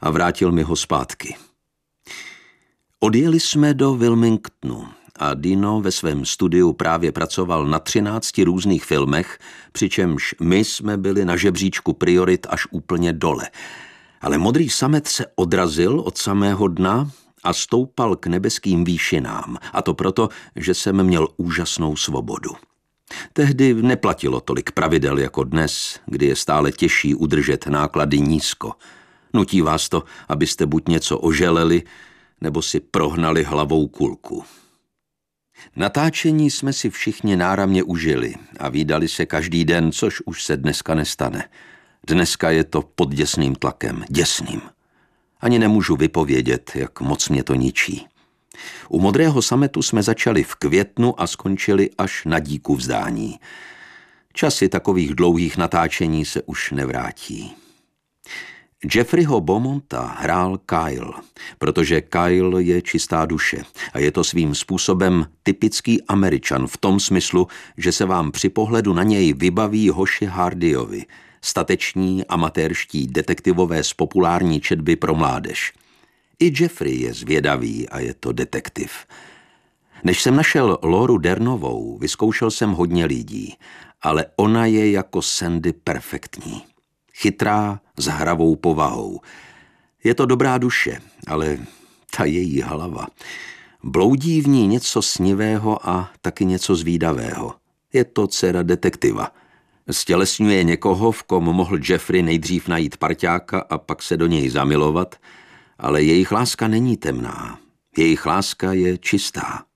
a vrátil mi ho zpátky. Odjeli jsme do Wilmingtonu a Dino ve svém studiu právě pracoval na 13 různých filmech, přičemž my jsme byli na žebříčku priorit až úplně dole. Ale Modrý samet se odrazil od samého dna a stoupal k nebeským výšinám, a to proto, že jsem měl úžasnou svobodu. Tehdy neplatilo tolik pravidel jako dnes, kdy je stále těžší udržet náklady nízko. Nutí vás to, abyste buď něco oželeli, nebo si prohnali hlavou kulku. Natáčení jsme si všichni náramně užili a vídali se každý den, což už se dneska nestane. Dneska je to pod děsným tlakem, děsným. Ani nemůžu vypovědět, jak moc mě to ničí. U Modrého sametu jsme začali v květnu a skončili až na díku vzdání. Časy takových dlouhých natáčení se už nevrátí. Jeffreyho Beaumonta hrál Kyle, protože Kyle je čistá duše a je to svým způsobem typický Američan v tom smyslu, že se vám při pohledu na něj vybaví hoši Hardyovi, stateční amatérští detektivové z populární četby pro mládež. I Jeffrey je zvědavý a je to detektiv. Než jsem našel Lauru Dernovou, vyzkoušel jsem hodně lidí, ale ona je jako Sandy perfektní. Chytrá, s hravou povahou. Je to dobrá duše, ale ta její hlava. Bloudí v ní něco snivého a taky něco zvídavého. Je to dcera detektiva. Stělesňuje někoho, v kom mohl Jeffrey nejdřív najít parťáka a pak se do něj zamilovat, ale jejich láska není temná. Jejich láska je čistá.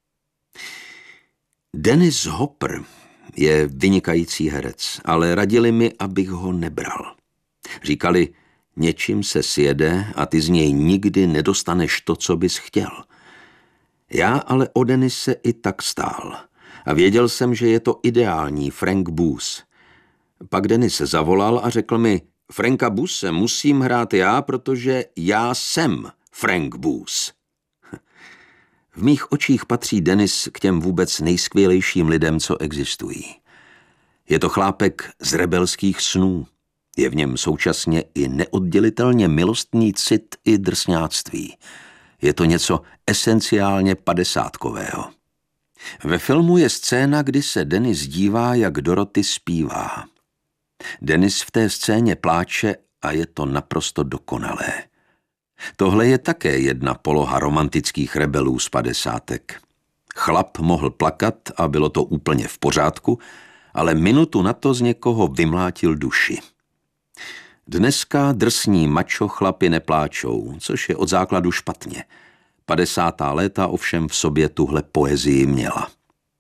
Dennis Hopper je vynikající herec, ale radili mi, abych ho nebral. Říkali, něčím se sjede a ty z něj nikdy nedostaneš to, co bys chtěl. Já ale o Denise i tak stál a věděl jsem, že je to ideální Frank Booth. Pak Dennis zavolal a řekl mi, Franka Boothe musím hrát já, protože já jsem Frank Booth. V mých očích patří Dennis k těm vůbec nejskvělejším lidem, co existují. Je to chlápek z rebelských snů. Je v něm současně i neoddělitelně milostný cit i drsňáctví. Je to něco esenciálně padesátkového. Ve filmu je scéna, kdy se Dennis dívá, jak Dorothy zpívá. Dennis v té scéně pláče a je to naprosto dokonalé. Tohle je také jedna poloha romantických rebelů z padesátek. Chlap mohl plakat a bylo to úplně v pořádku, ale minutu na to z někoho vymlátil duši. Dneska drsní mačo chlapi nepláčou, což je od základu špatně. 50. léta ovšem v sobě tuhle poezii měla.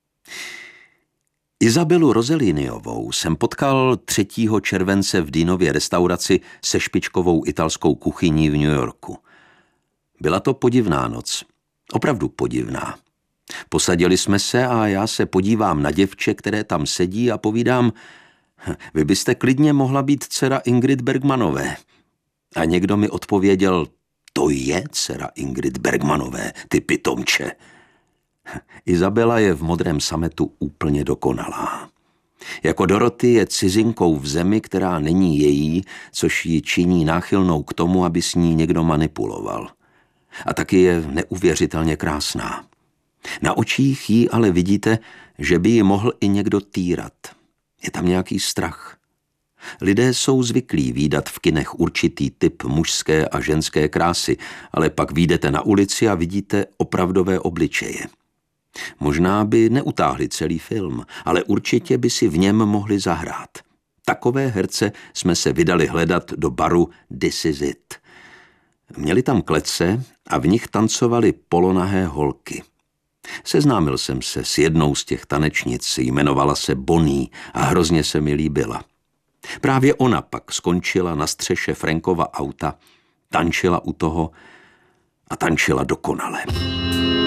Izabelu Rosselliniovou jsem potkal 3. července v Deanově restauraci se špičkovou italskou kuchyní v New Yorku. Byla to podivná noc. Opravdu podivná. Posadili jsme se a já se podívám na děvče, které tam sedí a povídám, vy byste klidně mohla být dcera Ingrid Bergmanové. A někdo mi odpověděl, to je dcera Ingrid Bergmanové, ty pitomče. Izabela je v Modrém sametu úplně dokonalá. Jako Dorothy je cizinkou v zemi, která není její, což ji činí náchylnou k tomu, aby s ní někdo manipuloval. A taky je neuvěřitelně krásná. Na očích jí ale vidíte, že by ji mohl i někdo týrat. Je tam nějaký strach. Lidé jsou zvyklí vídat v kinech určitý typ mužské a ženské krásy, ale pak vyjdete na ulici a vidíte opravdové obličeje. Možná by neutáhli celý film, ale určitě by si v něm mohli zahrát. Takové herce jsme se vydali hledat do baru This Is It. Měli tam klece a v nich tancovaly polonahé holky. Seznámil jsem se s jednou z těch tanečnic, jmenovala se Bonnie a hrozně se mi líbila. Právě ona pak skončila na střeše Frankova auta, tančila u toho a tančila dokonale.